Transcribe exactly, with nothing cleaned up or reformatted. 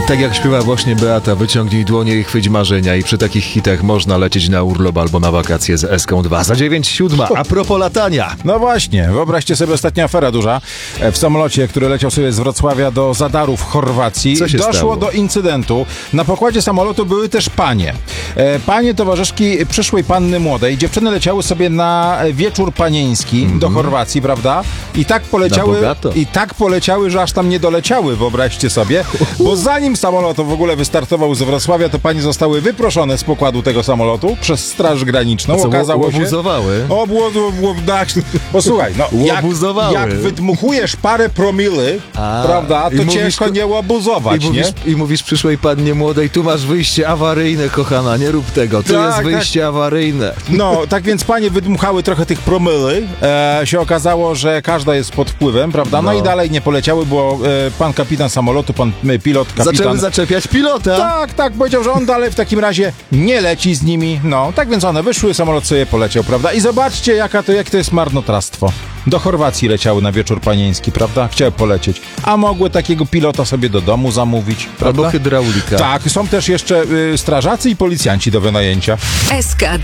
Tak jak śpiewa właśnie Beata, wyciągnij dłonie i chwyć marzenia i przy takich hitach można lecieć na urlop albo na wakacje z Eską dwa. Za dziewięć siódma, a propos latania. No właśnie, wyobraźcie sobie ostatnia afera duża. W samolocie, który leciał sobie z Wrocławia do Zadaru w Chorwacji, Co się doszło stało? do incydentu. Na pokładzie samolotu były też panie. Panie towarzyszki przyszłej panny młodej. Dziewczyny leciały sobie na wieczór panieński mm-hmm. do Chorwacji, prawda? I tak poleciały, i tak poleciały, że aż tam nie doleciały, wyobraźcie sobie. Bo zanim samolot w ogóle wystartował z Wrocławia, to panie zostały wyproszone z pokładu tego samolotu przez Straż Graniczną. Co, Okazało się... łobuzowały? Obłudach. Posłuchaj, no jak, jak wydmuchujesz parę promily, A, prawda, to ciężko mówisz, nie łobuzować, i mówisz, nie? I mówisz przyszłej pannie młodej, tu masz wyjście awaryjne, kochana, nie rób tego, tu tak, jest wyjście tak. awaryjne. No, tak więc panie wydmuchały trochę tych promily, e, się okazało, że każda jest pod wpływem, prawda, no, no i dalej nie poleciały, bo e, pan kapitan samolotu, pan pilot, kapitan... Zaczęły zaczepiać pilota. Tak, tak, powiedział, że on dalej w takim razie nie leci z nimi, no, tak więc one wyszły, samolot sobie poleciał, prawda, i zobaczcie, jaka to, jak to jest marnotrawstwo. Do Chorwacji leciały na wieczór panieński, prawda? Chciały polecieć. A mogły takiego pilota sobie do domu zamówić, prawda? Albo hydraulika. Tak, są też jeszcze y, strażacy i policjanci do wynajęcia. S K